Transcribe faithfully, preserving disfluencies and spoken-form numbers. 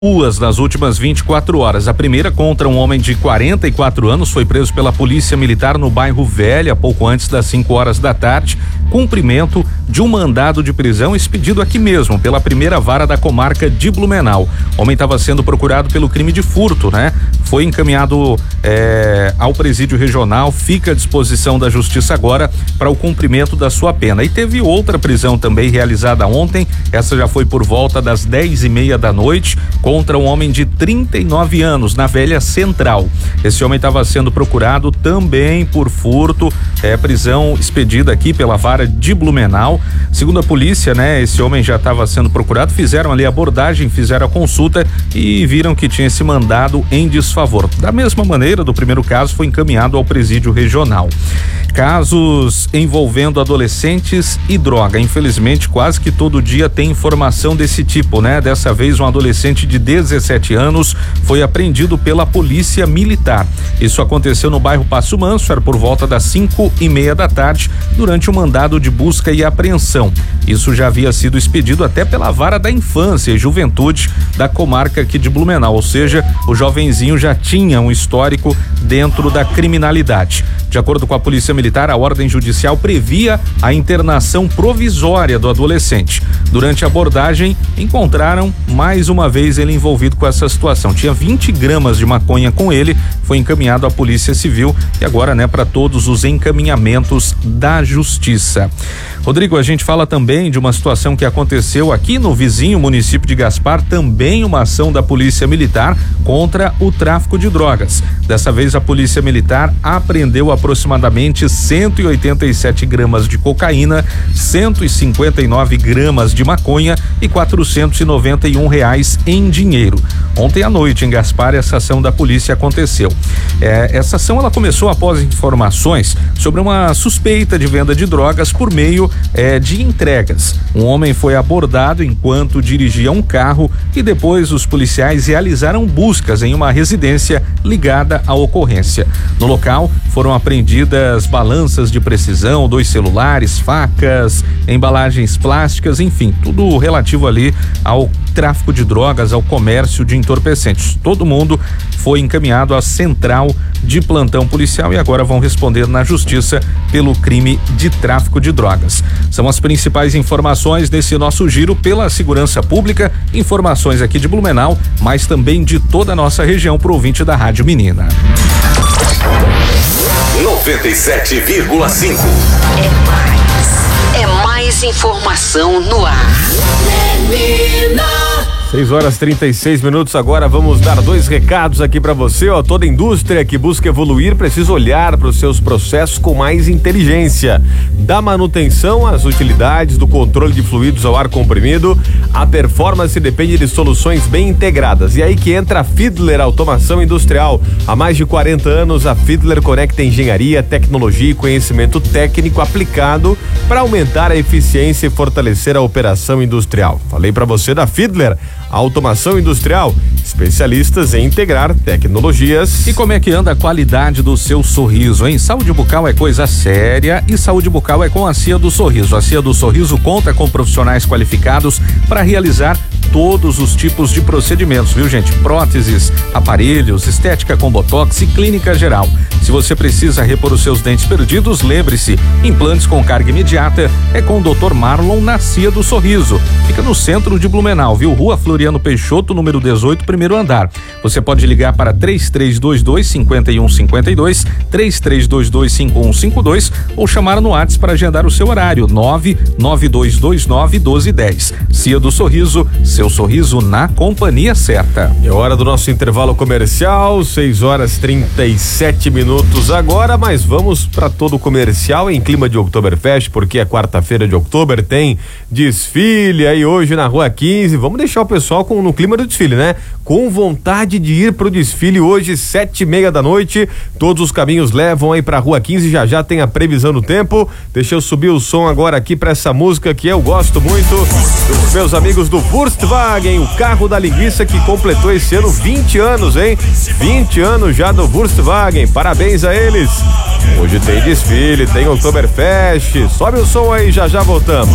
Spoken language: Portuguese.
Duas nas últimas vinte e quatro horas. A primeira contra um homem de quarenta e quatro anos, foi preso pela polícia militar no bairro Velha, pouco antes das cinco horas da tarde. Cumprimento de um mandado de prisão expedido aqui mesmo, pela primeira vara da comarca de Blumenau. O homem estava sendo procurado pelo crime de furto, né? Foi encaminhado é, ao presídio regional, fica à disposição da justiça agora para o cumprimento da sua pena. E teve outra prisão também realizada ontem, essa já foi por volta das dez e meia da noite, contra um homem de trinta e nove anos, na Velha Central. Esse homem estava sendo procurado também por furto, é, prisão expedida aqui pela vara de Blumenau. Segundo a polícia, né, esse homem já estava sendo procurado, fizeram ali a abordagem, fizeram a consulta e viram que tinha esse mandado em desfavor. Da mesma maneira, do primeiro caso, foi encaminhado ao presídio regional. Casos envolvendo adolescentes e droga. Infelizmente, quase que todo dia tem informação desse tipo, né? Dessa vez, um adolescente de dezessete anos foi apreendido pela polícia militar. Isso aconteceu no bairro Passo Manso, era por volta das cinco e meia da tarde, durante o mandado de busca e apreensão. Isso já havia sido expedido até pela vara da infância e juventude da comarca aqui de Blumenau, ou seja, o jovenzinho já tinha um histórico dentro da criminalidade. De acordo com a polícia militar, a ordem judicial previa a internação provisória do adolescente. Durante a abordagem, encontraram mais uma vez ele envolvido com essa situação. Tinha vinte gramas de maconha com ele, foi encaminhado à Polícia Civil e agora, né, para todos os encaminhamentos da Justiça. Rodrigo, a gente fala também de uma situação que aconteceu aqui no vizinho município de Gaspar, também uma ação da Polícia Militar contra o tráfico de drogas. Dessa vez a Polícia Militar apreendeu aproximadamente cento e oitenta e sete gramas de cocaína, cento e cinquenta e nove gramas de maconha e quatrocentos e noventa e um reais em dinheiro. Ontem à noite em Gaspar, essa ação da polícia aconteceu. É, essa ação ela começou após informações sobre uma suspeita de venda de drogas por meio é, de entregas. Um homem foi abordado enquanto dirigia um carro e depois os policiais realizaram buscas em uma residência ligada à ocorrência. No local foram apreendidas balanças de precisão, dois celulares, facas, embalagens plásticas, enfim, tudo relativo ali ao tráfico de drogas, ao comércio de entorpecentes. Todo mundo foi encaminhado à central de plantão policial e agora vão responder na justiça pelo crime de tráfico de drogas. São as principais informações desse nosso giro pela segurança pública, informações aqui de Blumenau, mas também de toda a nossa região pro ouvinte da Rádio Menina. noventa e sete vírgula cinco. É mais, é mais informação no ar. Menina. seis horas e trinta e seis minutos agora, vamos dar dois recados aqui para você, ó. Toda indústria que busca evoluir precisa olhar para os seus processos com mais inteligência. Da manutenção às utilidades, do controle de fluidos ao ar comprimido, a performance depende de soluções bem integradas. E aí que entra a Fiedler Automação Industrial. Há mais de quarenta anos, a Fiedler conecta engenharia, tecnologia e conhecimento técnico aplicado para aumentar a eficiência e fortalecer a operação industrial. Falei para você da Fiedler Automação Industrial, especialistas em integrar tecnologias. E como é que anda a qualidade do seu sorriso, hein? Saúde bucal é coisa séria e saúde bucal é com a Cia do Sorriso. A Cia do Sorriso conta com profissionais qualificados para realizar todos os tipos de procedimentos, viu, gente? Próteses, aparelhos, estética com botox e clínica geral. Se você precisa repor os seus dentes perdidos, lembre-se, implantes com carga imediata é com o doutor Marlon na Cia do Sorriso. Fica no centro de Blumenau, viu? Rua Floriano Peixoto, número dezoito, primeiro andar. Você pode ligar para três três dois dois, cinco um cinco dois, três três dois dois, cinco um cinco dois ou chamar no WhatsApp para agendar o seu horário, nove nove dois dois nove, um dois um zero. Cia do Sorriso, seu sorriso na companhia certa. É hora do nosso intervalo comercial, seis horas e trinta e sete minutos agora, mas vamos para todo o comercial em clima de Oktoberfest, porque é quarta-feira de outubro, tem desfile aí hoje na Rua quinze. Vamos deixar o pessoal com, no clima do desfile, né? Com vontade de ir pro desfile hoje, sete e meia da noite. Todos os caminhos levam aí pra Rua quinze, já já tem a previsão do tempo. Deixa eu subir o som agora aqui pra essa música que eu gosto muito, dos meus amigos do Volkswagen, o carro da linguiça que completou esse ano vinte anos, hein? vinte anos já do Volkswagen, parabéns a eles. Hoje tem desfile, tem Oktoberfest, sobe o som aí, já já voltamos.